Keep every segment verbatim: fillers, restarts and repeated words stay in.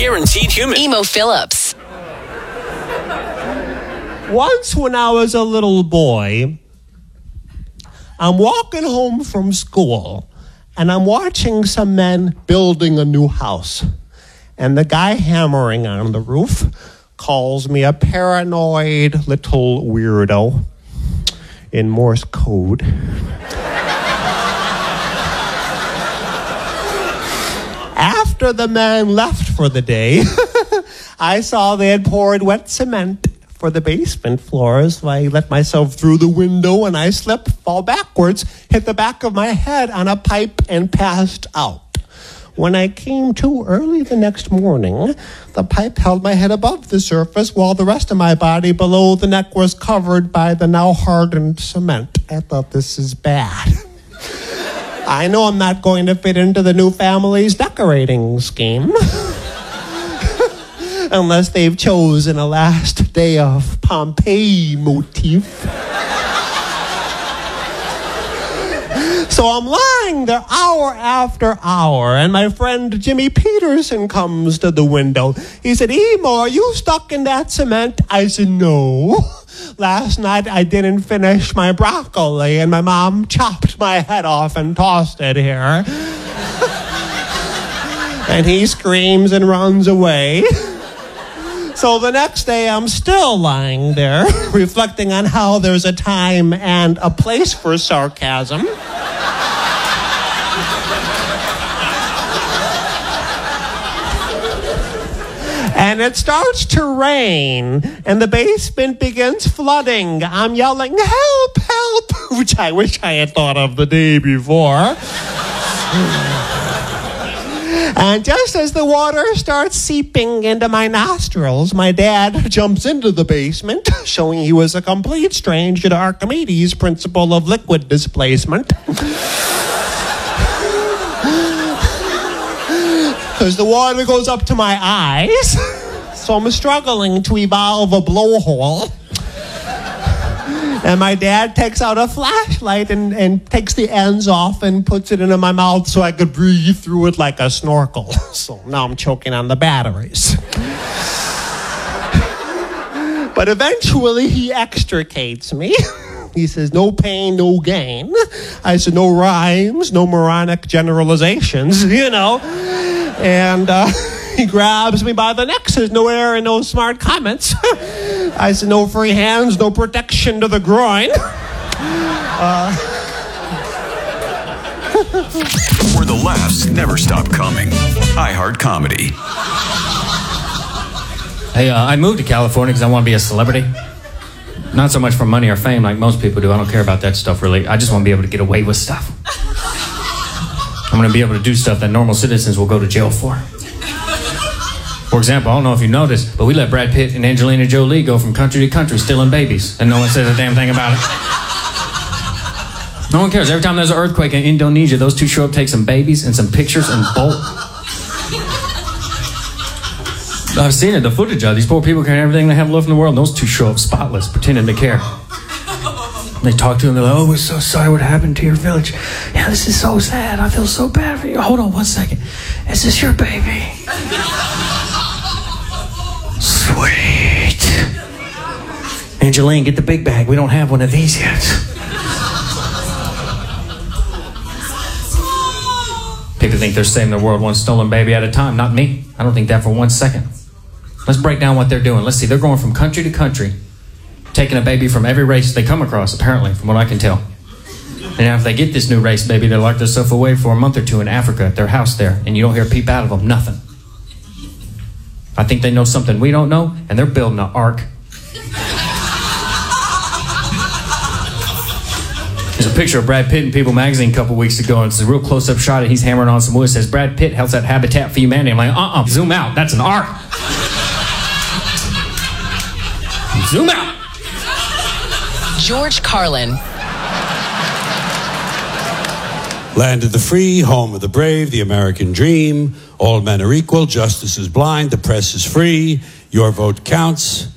Guaranteed human. Emo Phillips. Once when I was a little boy, I'm walking home from school, and I'm watching some men building a new house. And the guy hammering on the roof calls me a paranoid little weirdo in Morse code. After the man left for the day, I saw they had poured wet cement for the basement floors. So I let myself through the window and I slipped, fall backwards, hit the back of my head on a pipe and passed out. When I came to early the next morning, the pipe held my head above the surface while the rest of my body below the neck was covered by the now hardened cement. I thought, this is bad. I know I'm not going to fit into the new family's decorating scheme. Unless they've chosen a last day of Pompeii motif. So I'm lying there hour after hour, and my friend Jimmy Peterson comes to the window. He said, Emo, are you stuck in that cement? I said, no. Last night I didn't finish my broccoli, and my mom chopped my head off and tossed it here. And he screams and runs away. So the next day, I'm still lying there, reflecting on how there's a time and a place for sarcasm. And it starts to rain, and the basement begins flooding. I'm yelling, help, help, which I wish I had thought of the day before. And just as the water starts seeping into my nostrils, my dad jumps into the basement, showing he was a complete stranger to Archimedes' principle of liquid displacement. Because the water goes up to my eyes, so I'm struggling to evolve a blowhole. And my dad takes out a flashlight and, and takes the ends off and puts it into my mouth so I could breathe through it like a snorkel. So now I'm choking on the batteries. But eventually he extricates me. He says, no pain, no gain. I said, no rhymes, no moronic generalizations, you know. And uh, he grabs me by the neck, says, no air and no smart comments. I said, no free hands, no protection to the groin. Uh... Where the laughs never stop coming. iHeart Comedy. Hey, uh, I moved to California because I want to be a celebrity. Not so much for money or fame like most people do. I don't care about that stuff, really. I just want to be able to get away with stuff. I'm going to be able to do stuff that normal citizens will go to jail for. For example, I don't know if you noticed, but we let Brad Pitt and Angelina Jolie go from country to country stealing babies, and no one says a damn thing about it. No one cares. Every time there's an earthquake in Indonesia, those two show up, take some babies and some pictures, and bolt. I've seen it, the footage of these poor people carrying everything they have left in the world, and those two show up spotless, pretending to care. They talk to him, they're like, oh, we're so sorry what happened to your village. Yeah, this is so sad. I feel so bad for you. Hold on one second. Is this your baby? Sweet. Angeline, get the big bag. We don't have one of these yet. People think they're saving the world one stolen baby at a time. Not me. I don't think that for one second. Let's break down what they're doing. Let's see. They're going from country to country, taking a baby from every race they come across, apparently, from what I can tell. And now if they get this new race baby, they lock themselves away for a month or two in Africa at their house there, and you don't hear a peep out of them, nothing. I think they know something we don't know, and they're building an ark. There's a picture of Brad Pitt in People magazine a couple weeks ago, and it's a real close-up shot of he's hammering on some wood. It says, Brad Pitt helps out Habitat for Humanity. I'm like, uh-uh, zoom out. That's an ark. Zoom out. George Carlin. Land of the free, home of the brave, the American dream. All men are equal, justice is blind, the press is free, your vote counts.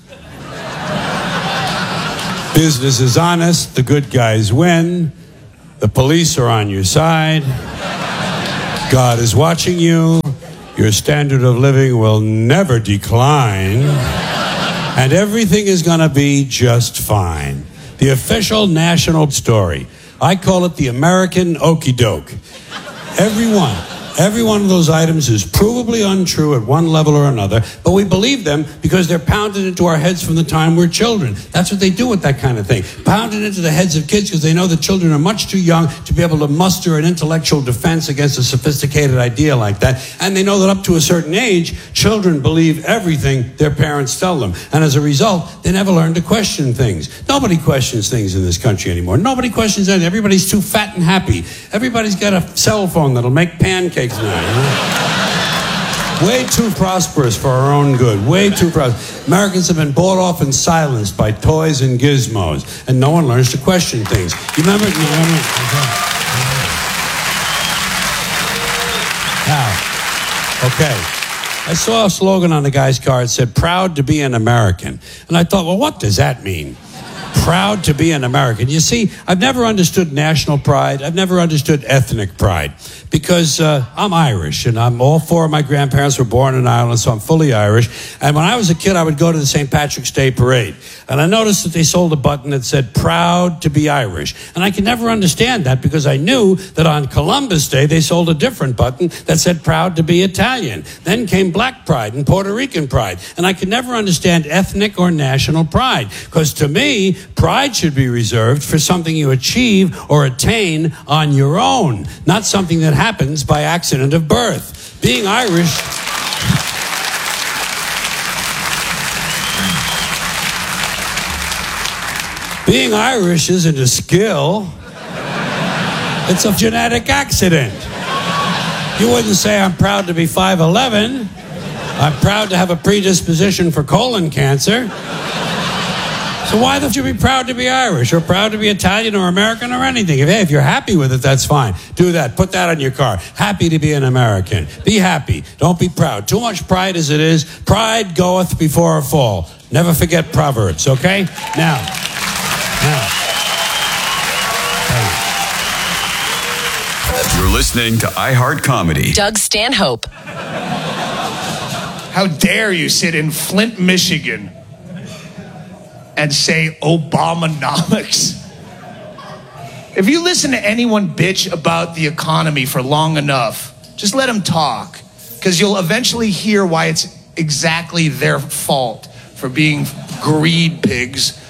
Business is honest, the good guys win. The police are on your side. God is watching you. Your standard of living will never decline. And everything is going to be just fine. The official national story. I call it the American okey doke. Every one. Every one of those items is provably untrue at one level or another, but we believe them because they're pounded into our heads from the time we're children. That's what they do with that kind of thing. Pounded into the heads of kids because they know that children are much too young to be able to muster an intellectual defense against a sophisticated idea like that. And they know that up to a certain age, children believe everything their parents tell them. And as a result, they never learn to question things. Nobody questions things in this country anymore. Nobody questions anything. Everybody's too fat and happy. Everybody's got a cell phone that'll make pancakes. Way too prosperous for our own good. Way too prosperous. Americans have been bought off and silenced by toys and gizmos, and no one learns to question things. You remember? You remember? Now, okay. I saw a slogan on the guy's car. It said, "Proud to be an American." And I thought, well, what does that mean? Proud to be an American. You see, I've never understood national pride. I've never understood ethnic pride because uh, I'm Irish, and I'm all four of my grandparents were born in Ireland, so I'm fully Irish. And when I was a kid, I would go to the Saint Patrick's Day parade, and I noticed that they sold a button that said "Proud to be Irish," and I could never understand that because I knew that on Columbus Day they sold a different button that said "Proud to be Italian." Then came Black Pride and Puerto Rican pride, and I could never understand ethnic or national pride because to me, pride should be reserved for something you achieve or attain on your own, not something that happens by accident of birth. Being Irish... Being Irish isn't a skill. It's a genetic accident. You wouldn't say, "I'm proud to be five eleven. I'm proud to have a predisposition for colon cancer." So why don't you be proud to be Irish or proud to be Italian or American or anything? If, hey, if you're happy with it, that's fine. Do that. Put that on your car. Happy to be an American. Be happy. Don't be proud. Too much pride as it is. Pride goeth before a fall. Never forget Proverbs, okay? Now. Now. You're listening to iHeart Comedy. Doug Stanhope. How dare you sit in Flint, Michigan and say Obamanomics? If you listen to anyone bitch about the economy for long enough, just let them talk, because you'll eventually hear why it's exactly their fault for being greed pigs.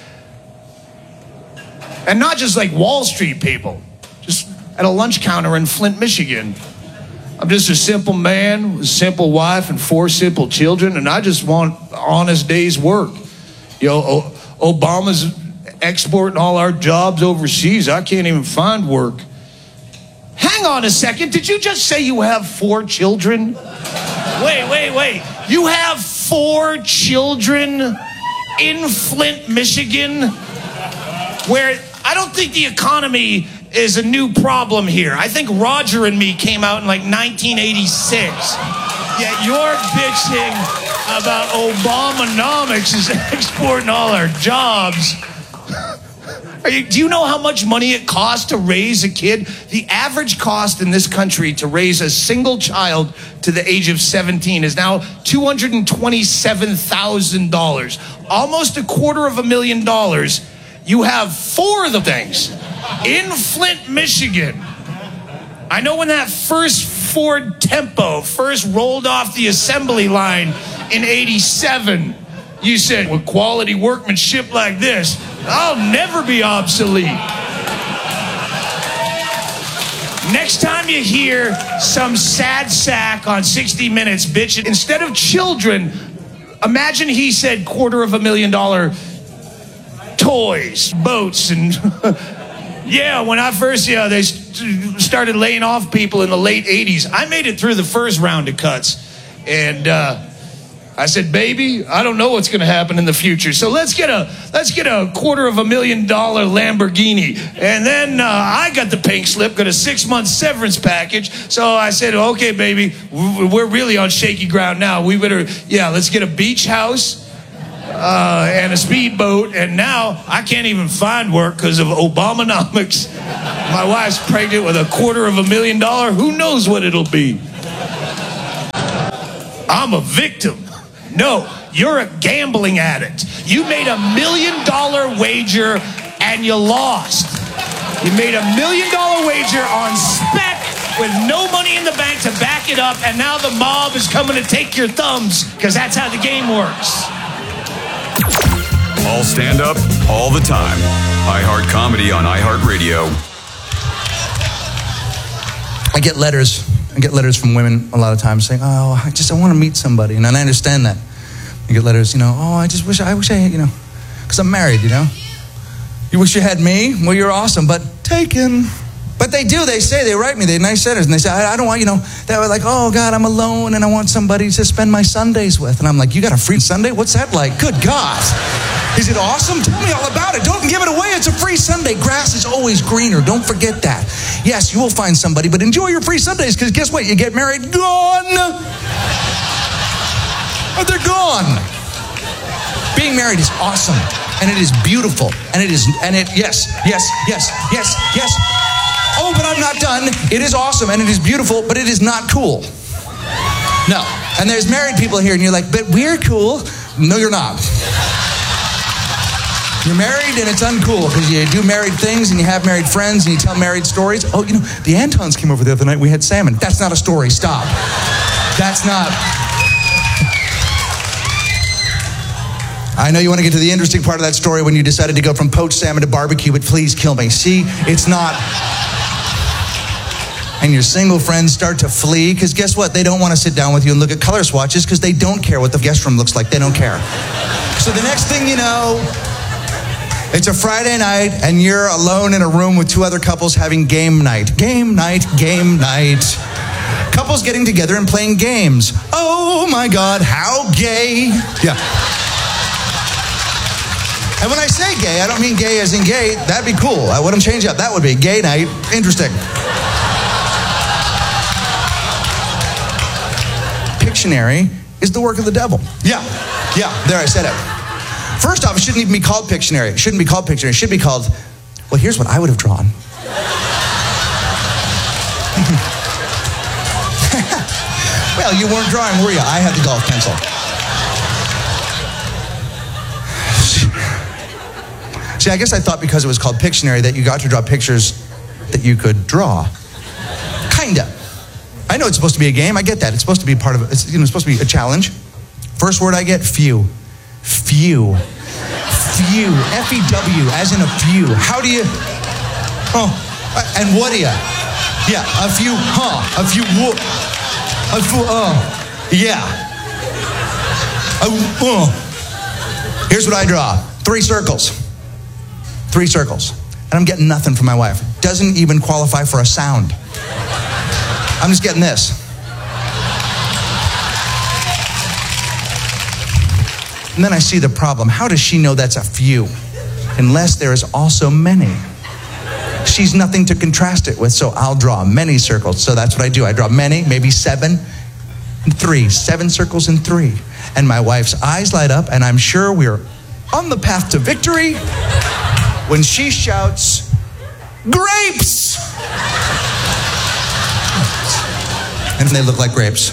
And not just like Wall Street people, just at a lunch counter in Flint, Michigan. I'm just a simple man with a simple wife and four simple children, and I just want an honest day's work. You know, o- Obama's exporting all our jobs overseas. I can't even find work. Hang on a second. Did you just say you have four children? Wait, wait, wait. You have four children in Flint, Michigan, where I don't think the economy is a new problem here. I think Roger and Me came out in like nineteen eighty-six. Yet you're bitching about Obamanomics is exporting all our jobs. Are you, do you know how much money it costs to raise a kid? The average cost in this country to raise a single child to the age of seventeen is now two hundred twenty-seven thousand dollars. Almost a quarter of a million dollars. You have four of the things in Flint, Michigan. I know when that first Ford Tempo first rolled off the assembly line in eighty-seven, you said, with quality workmanship like this, I'll never be obsolete. Next time you hear some sad sack on sixty minutes bitching, instead of children, imagine he said quarter of a million dollar toys, boats, and yeah, when I first, yeah, they st- started laying off people in the late eighties. I made it through the first round of cuts, and uh, I said, baby, I don't know what's going to happen in the future, so let's get a let's get a quarter of a million dollar Lamborghini. And then uh, I got the pink slip, got a six month severance package. So I said, okay, baby, we're really on shaky ground now. We better, yeah, let's get a beach house. Uh, and a speedboat, and now I can't even find work because of Obamanomics. My wife's pregnant with a quarter of a million dollar. Who knows what it'll be? I'm a victim. No, you're a gambling addict. You made a million dollar wager and you lost. You made a million dollar wager on spec with no money in the bank to back it up, and now the mob is coming to take your thumbs because that's how the game works. All stand up, all the time. iHeart Comedy on iHeartRadio. I get letters. I get letters from women a lot of times saying, "Oh, I just I want to meet somebody," and I understand that. I get letters, you know, "Oh, I just wish I wish I had, you know, because I'm married, you know. You wish you had me? Well, you're awesome, but taken." But they do. They say, they write me, they're nice letters, and they say, I, I don't want, you know, they were like, "Oh, God, I'm alone, and I want somebody to spend my Sundays with." And I'm like, "You got a free Sunday? What's that like? Good God. Is it awesome? Tell me all about it. Don't give it away. It's a free Sunday. Grass is always greener. Don't forget that. Yes, you will find somebody, but enjoy your free Sundays, because guess what? You get married, gone. Oh, they're gone. Being married is awesome, and it is beautiful, and it is, and it, yes, yes, yes, yes, yes. Oh, but I'm not done. It is awesome, and it is beautiful, but it is not cool. No. And there's married people here, and you're like, "But we're cool." No, you're not. You're married, and it's uncool, because you do married things, and you have married friends, and you tell married stories. Oh, you know, the Antons came over the other night. We had salmon. That's not a story. Stop. That's not... I know you want to get to the interesting part of that story when you decided to go from poached salmon to barbecue, but please kill me. See, it's not... And your single friends start to flee, because guess what? They don't want to sit down with you and look at color swatches, because they don't care what the guest room looks like. They don't care. So the next thing you know, it's a Friday night, and you're alone in a room with two other couples having game night. Game night, game night. Couples getting together and playing games. Oh my God, how gay. Yeah. And when I say gay, I don't mean gay as in gay. That'd be cool. I wouldn't change up. That would be gay night. Interesting. Pictionary is the work of the devil. Yeah, yeah, there, I said it. First off, it shouldn't even be called Pictionary. It shouldn't be called Pictionary. It should be called, well, here's what I would have drawn. Well, you weren't drawing, were you? I had the golf pencil. See, I guess I thought because it was called Pictionary that you got to draw pictures that you could draw. Kinda. I know it's supposed to be a game. I get that. It's supposed to be part of it. It's, you know, supposed to be a challenge. First word I get, few. Few. Few. F E W, as in a few. How do you... Oh, and what do you? Yeah, a few, huh? A few, whoop. A few, oh. Yeah. A, uh. Here's what I draw. Three circles. Three circles. And I'm getting nothing from my wife. Doesn't even qualify for a sound. I'm just getting this. And then I see the problem. How does she know that's a few? Unless there is also many. She's nothing to contrast it with, so I'll draw many circles. So that's what I do. I draw many, maybe seven and three. Seven circles and three. And my wife's eyes light up, and I'm sure we're on the path to victory when she shouts, "Grapes!" And they look like grapes.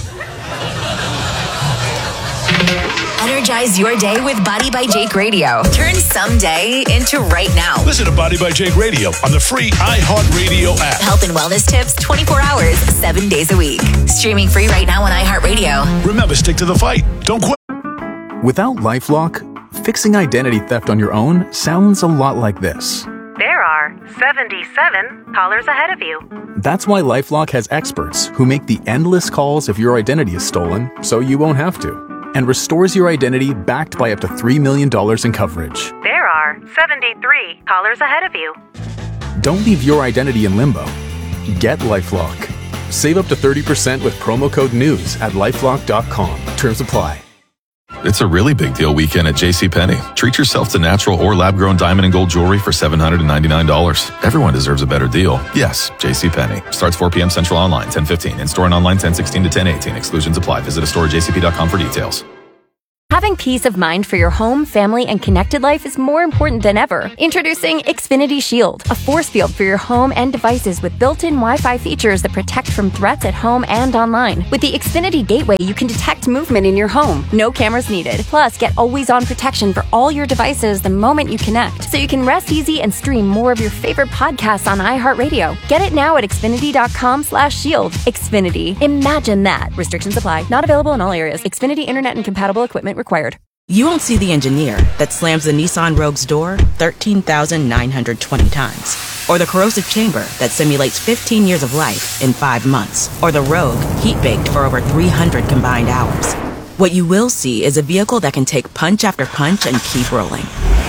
Energize your day with Body by Jake Radio. Turn someday into right now. Listen to Body by Jake Radio on the free iHeartRadio app. Health and wellness tips twenty-four hours, seven days a week. Streaming free right now on iHeartRadio. Remember, stick to the fight. Don't quit. Without LifeLock, fixing identity theft on your own sounds a lot like this. There are seventy-seven callers ahead of you. That's why LifeLock has experts who make the endless calls if your identity is stolen, so you won't have to, and restores your identity backed by up to three million dollars in coverage. There are seventy-three callers ahead of you. Don't leave your identity in limbo. Get LifeLock. Save up to thirty percent with promo code NEWS at lifelock dot com. Terms apply. It's a really big deal weekend at JCPenney. Treat yourself to natural or lab-grown diamond and gold jewelry for seven hundred ninety-nine dollars. Everyone deserves a better deal. Yes, JCPenney. Starts four p.m. Central online, ten fifteen. In-store and online, ten sixteen to ten eighteen. Exclusions apply. Visit a store at j c p dot com for details. Have Having peace of mind for your home, family, and connected life is more important than ever. Introducing Xfinity Shield, a force field for your home and devices with built-in Wi-Fi features that protect from threats at home and online. With the Xfinity Gateway, you can detect movement in your home. No cameras needed. Plus, get always-on protection for all your devices the moment you connect, so you can rest easy and stream more of your favorite podcasts on iHeartRadio. Get it now at Xfinity.com slash shield. Xfinity. Imagine that. Restrictions apply. Not available in all areas. Xfinity Internet and compatible equipment required. You won't see the engineer that slams the Nissan Rogue's door thirteen thousand nine hundred twenty times. Or the corrosive chamber that simulates fifteen years of life in five months. Or the Rogue heat-baked for over three hundred combined hours. What you will see is a vehicle that can take punch after punch and keep rolling.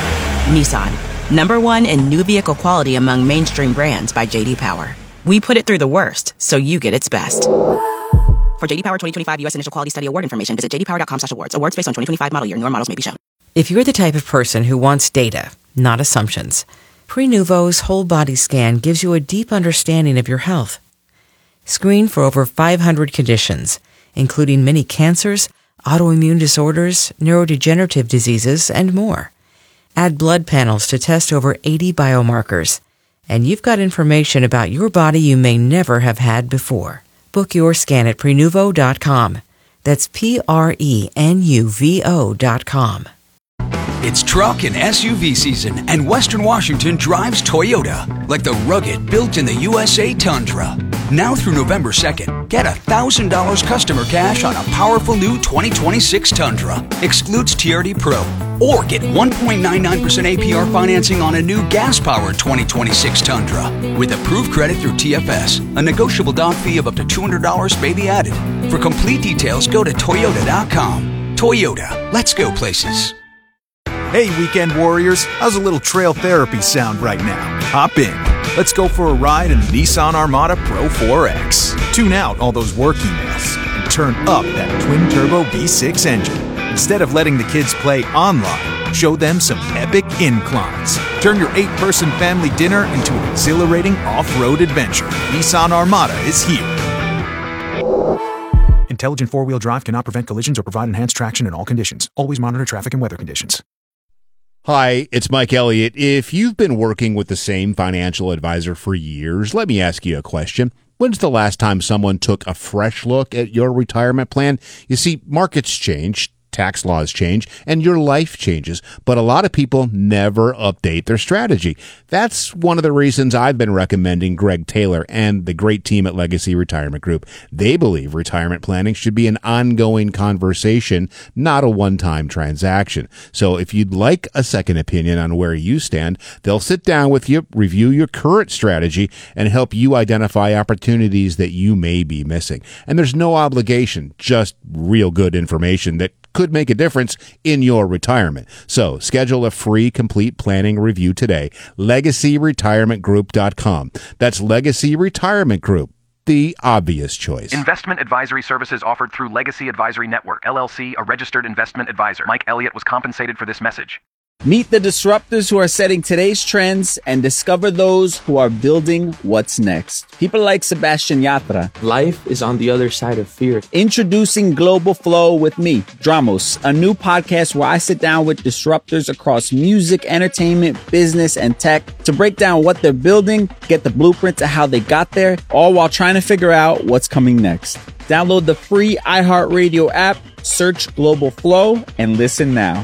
Nissan, number one in new vehicle quality among mainstream brands by J D Power. We put it through the worst, so you get its best. For J D Power twenty twenty-five U S Initial Quality Study Award information, visit j d power dot com slash awards. Awards based on twenty twenty-five model year. Newer models may be shown. If you're the type of person who wants data, not assumptions, Prenuvo's whole body scan gives you a deep understanding of your health. Screen for over five hundred conditions, including many cancers, autoimmune disorders, neurodegenerative diseases, and more. Add blood panels to test over eighty biomarkers. And you've got information about your body you may never have had before. Book your scan at Prenuvo dot com. That's P R E N U V O dot com. It's truck and S U V season, and Western Washington drives Toyota, like the rugged, built in the U S A Tundra. Now through November second, get one thousand dollars customer cash on a powerful new twenty twenty-six Tundra. Excludes T R D Pro. Or get one point nine nine percent A P R financing on a new gas-powered twenty twenty-six Tundra. With approved credit through T F S. A negotiable down fee of up to two hundred dollars may be added. For complete details, go to Toyota dot com. Toyota. Let's go places. Hey, weekend warriors, how's a little trail therapy sound right now? Hop in. Let's go for a ride in the Nissan Armada Pro four X. Tune out all those work emails and turn up that twin-turbo V six engine. Instead of letting the kids play online, show them some epic inclines. Turn your eight-person family dinner into an exhilarating off-road adventure. Nissan Armada is here. Intelligent four-wheel drive cannot prevent collisions or provide enhanced traction in all conditions. Always monitor traffic and weather conditions. Hi, it's Mike Elliott. If you've been working with the same financial advisor for years, let me ask you a question. When's the last time someone took a fresh look at your retirement plan? You see, markets change, tax laws change, and your life changes, but a lot of people never update their strategy. That's one of the reasons I've been recommending Greg Taylor and the great team at Legacy Retirement Group. They believe retirement planning should be an ongoing conversation, not a one-time transaction. So if you'd like a second opinion on where you stand, they'll sit down with you, review your current strategy, and help you identify opportunities that you may be missing. And there's no obligation, just real good information that could make a difference in your retirement. So schedule a free complete planning review today. legacy retirement group dot com. That's Legacy Retirement Group, the obvious choice. Investment advisory services offered through Legacy Advisory Network, L L C, a registered investment advisor. Mike Elliott was compensated for this message. Meet the disruptors who are setting today's trends and discover those who are building what's next. People like Sebastian Yatra. Life is on the other side of fear. Introducing Global Flow with me, Dramos, a new podcast where I sit down with disruptors across music, entertainment, business, and tech to break down what they're building, get the blueprint to how they got there, all while trying to figure out what's coming next. Download the free iHeartRadio app, search Global Flow, and listen now.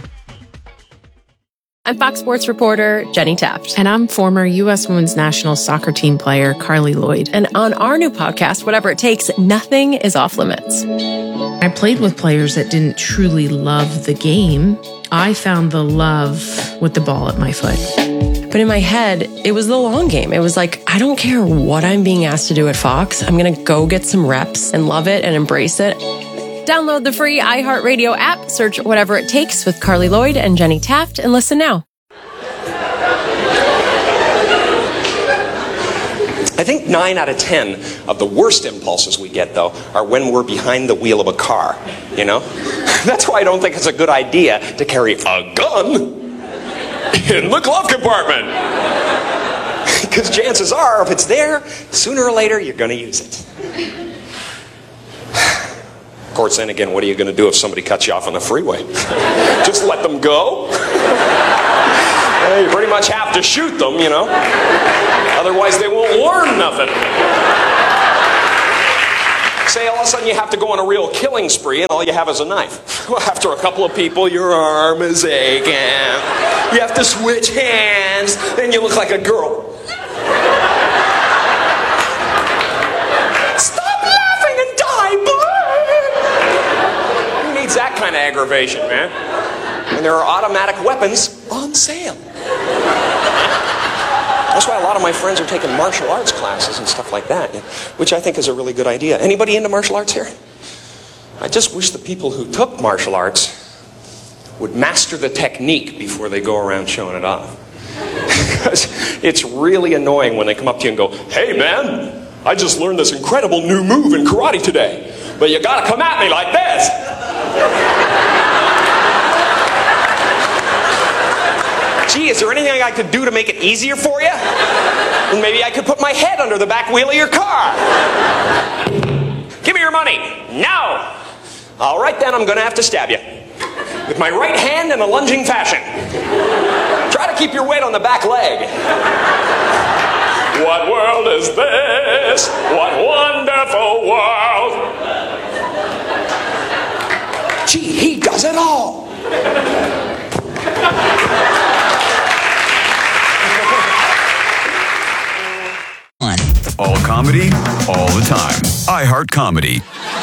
I'm Fox Sports reporter Jenny Taft. And I'm former U S Women's National Soccer Team player Carly Lloyd. And on our new podcast, Whatever It Takes, nothing is off limits. I played with players that didn't truly love the game. I found the love with the ball at my foot. But in my head, it was the long game. It was like, I don't care what I'm being asked to do at Fox. I'm going to go get some reps and love it and embrace it. Download the free iHeartRadio app, search Whatever It Takes with Carly Lloyd and Jenny Taft, and listen now. I think nine out of ten of the worst impulses we get, though, are when we're behind the wheel of a car, you know? That's why I don't think it's a good idea to carry a gun in the glove compartment. Because chances are, if it's there, sooner or later, you're going to use it. Of course, then again, what are you going to do if somebody cuts you off on the freeway? Just let them go? Well, you pretty much have to shoot them, you know. Otherwise, they won't learn nothing. Say all of a sudden you have to go on a real killing spree and all you have is a knife. Well, after a couple of people, your arm is aching. You have to switch hands, then you look like a girl. Stop laughing and die, boy! Who needs that kind of aggravation, man? And there are automatic weapons on sale. That's why a lot of my friends are taking martial arts classes and stuff like that, which I think is a really good idea. Anybody into martial arts here? I just wish the people who took martial arts would master the technique before they go around showing it off. Because it's really annoying when they come up to you and go, "Hey man, I just learned this incredible new move in karate today, but you gotta come at me like this." Gee, is there anything I could do to make it easier for you? And maybe I could put my head under the back wheel of your car. Give me your money. No. All right, then, I'm going to have to stab you. With my right hand in a lunging fashion. Try to keep your weight on the back leg. What world is this? What wonderful world. Gee, he does it all. All comedy, all the time. iHeart Comedy.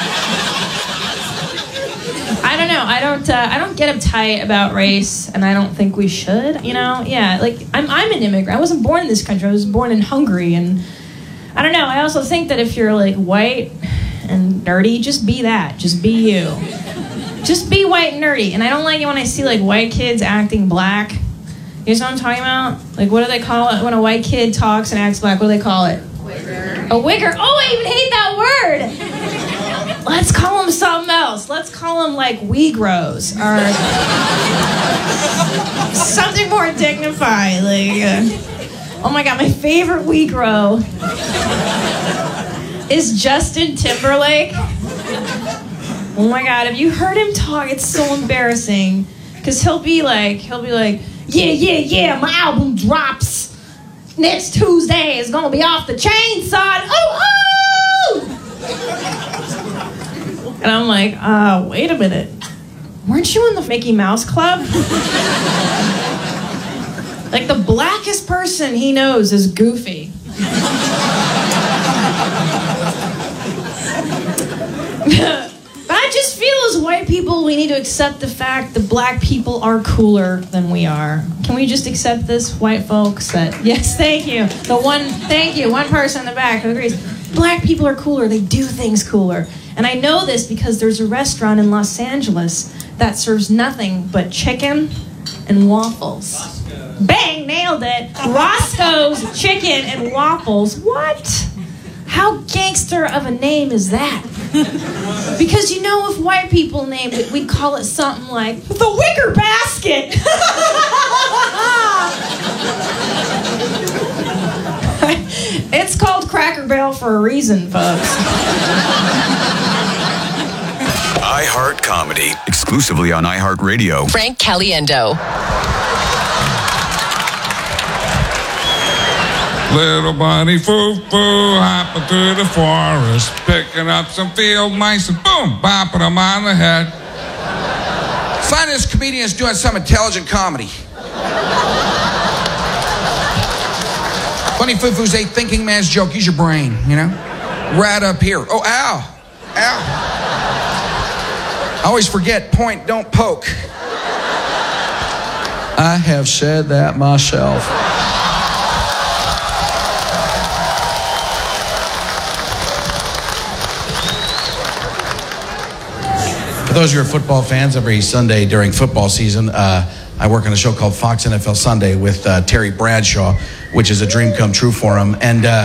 I don't know. I don't. Uh, I don't get uptight about race, and I don't think we should. You know? Yeah. Like I'm. I'm an immigrant. I wasn't born in this country. I was born in Hungary, and I don't know. I also think that if you're like white and nerdy, just be that. Just be you. Just be white and nerdy. And I don't like it when I see like white kids acting black. You know what I'm talking about? Like, what do they call it when a white kid talks and acts black? What do they call it? Wigger. A wigger. Oh, I even hate that word. Let's call them something else. Let's call them like Weegros or something more dignified. Like, uh, oh my God, my favorite Weegro is Justin Timberlake. Oh my God, have you heard him talk? It's so embarrassing because he'll be like, he'll be like, yeah, yeah, yeah, my album drops next Tuesday. It's gonna be off the chain, son. Oh, oh! And I'm like, uh, wait a minute. Weren't you in the Mickey Mouse Club? Like, the blackest person he knows is Goofy. But I just feel as white people, we need to accept the fact that black people are cooler than we are. Can we just accept this, white folks? That yes, thank you. The one, thank you, one person in the back who agrees. Black people are cooler. They do things cooler. And I know this because there's a restaurant in Los Angeles that serves nothing but chicken and waffles. Bang, nailed it. Roscoe's Chicken and Waffles. What? How gangster of a name is that? Because you know, if white people named it, we'd call it something like the Wigger Basket. It's called Cracker Barrel for a reason, folks. iHeart Comedy, exclusively on iHeartRadio. Frank Caliendo. Little bunny foo-foo hopping through the forest, picking up some field mice and boom, bopping them on the head. Find this comedian's doing some intelligent comedy. Bunny foo-foo's a thinking man's joke. Use your brain, you know? Right up here. Oh, ow. Ow. I always forget, point, don't poke. I have said that myself. For those of you who are football fans, every Sunday during football season, uh, I work on a show called Fox N F L Sunday with uh, Terry Bradshaw, which is a dream come true for him. And uh,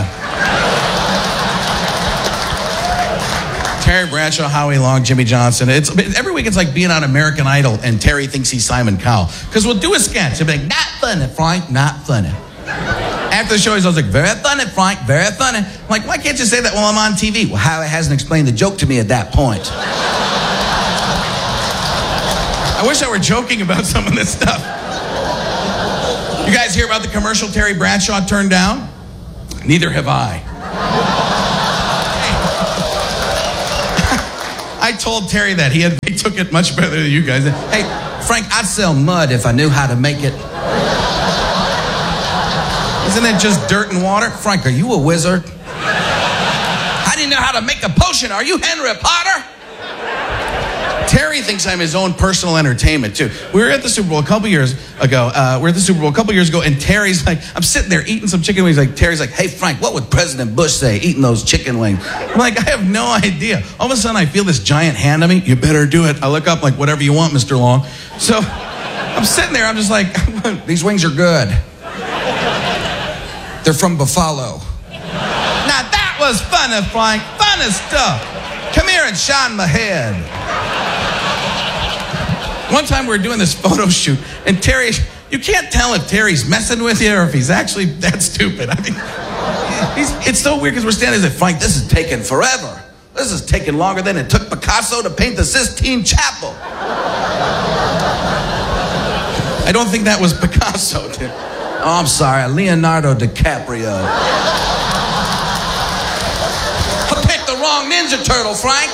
Terry Bradshaw, Howie Long, Jimmy Johnson. It's every week it's like being on American Idol, and Terry thinks he's Simon Cowell. Because we'll do a sketch. He'll be like, not funny, Frank, not funny. After the show, he's always like, very funny, Frank, very funny. I'm like, why can't you say that while I'm on T V? Well, Howie hasn't explained the joke to me at that point. I wish I were joking about some of this stuff. You guys hear about the commercial Terry Bradshaw turned down? Neither have I. I told Terry that. He had, he took it much better than you guys. Hey, Frank, I'd sell mud if I knew how to make it. Isn't it just dirt and water? Frank, are you a wizard? How do you know how to make a potion? Are you Henry Potter? Terry thinks I'm his own personal entertainment, too. We were at the Super Bowl a couple years ago. Uh, we were at the Super Bowl a couple years ago, and Terry's like, I'm sitting there eating some chicken wings. Like, Terry's like, hey, Frank, what would President Bush say eating those chicken wings? I'm like, I have no idea. All of a sudden, I feel this giant hand on me. You better do it. I look up like, whatever you want, Mister Long. So I'm sitting there. I'm just like, these wings are good. They're from Buffalo. Now, that was funny, Frank. Funny stuff. Come here and shine my head. One time we were doing this photo shoot, and Terry, you can't tell if Terry's messing with you or if he's actually that stupid. I mean, he's, it's so weird because we're standing there, Frank, this is taking forever. This is taking longer than it took Picasso to paint the Sistine Chapel. I don't think that was Picasso. Oh, I'm sorry, Leonardo DiCaprio. I picked the wrong Ninja Turtle, Frank.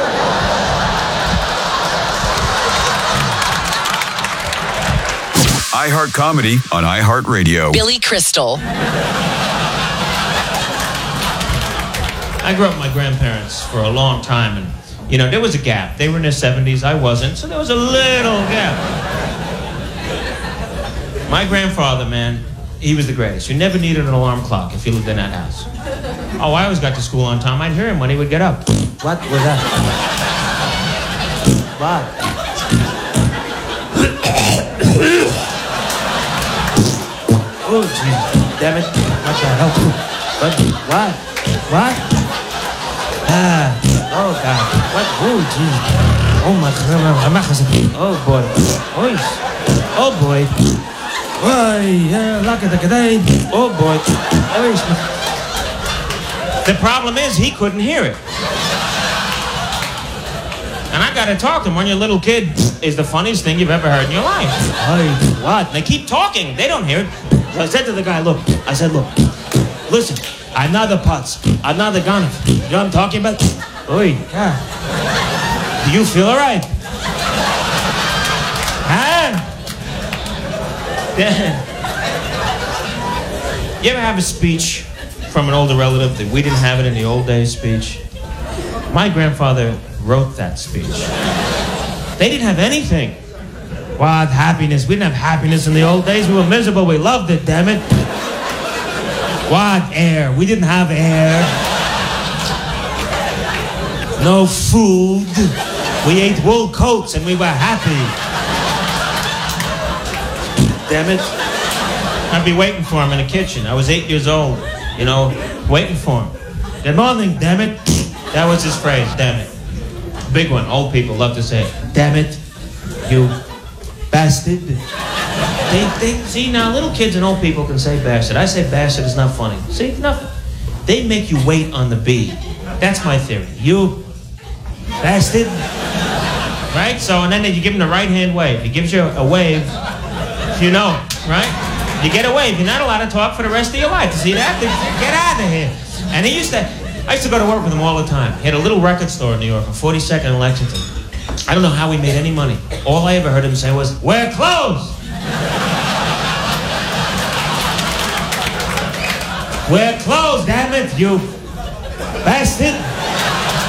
iHeart Comedy on iHeartRadio. Billy Crystal. I grew up with my grandparents for a long time, and, you know, there was a gap. They were in their seventies, I wasn't, so there was a little gap. My grandfather, man, he was the greatest. You never needed an alarm clock if you lived in that house. Oh, I always got to school on time. I'd hear him when he would get up. What was that? What? Oh, jeez. Damn it. What the hell? What? What? What? Ah. Oh, God. What? Oh, jeez. Oh, my God. Oh, boy. Oh, boy. Oh, yeah. Look at the day. Oh, boy. The problem is he couldn't hear it. And I got to talk to him. When you're a little kid, is the funniest thing you've ever heard in your life. Hey, what? They keep talking. They don't hear it. So I said to the guy, look, I said, look, listen, I'm not the putz. I'm not the gunner. You know what I'm talking about? Oi, yeah. Do you feel all right? Huh? You ever have a speech from an older relative that we didn't have it in the old days speech? My grandfather wrote that speech. They didn't have anything. What happiness? We didn't have happiness in the old days. We were miserable. We loved it, damn it. What air? We didn't have air. No food. We ate wool coats and we were happy. Damn it. I'd be waiting for him in the kitchen. I was eight years old, you know, waiting for him. Good morning, damn it. That was his phrase, damn it. Big one. Old people love to say it. Damn it, you bastard. They, they, see, now little kids and old people can say bastard. I say bastard is not funny. See, nothing. They make you wait on the B. That's my theory. You bastard. Right? So, and then you give him the right hand wave. He gives you a wave, you know it, right? You get a wave. You're not allowed to talk for the rest of your life. You see that? Get out of here. And he used to, I used to go to work with him all the time. He had a little record store in New York on forty-second and Lexington. I don't know how he made any money. All I ever heard him say was, wear clothes! Wear clothes, damn it, you bastard!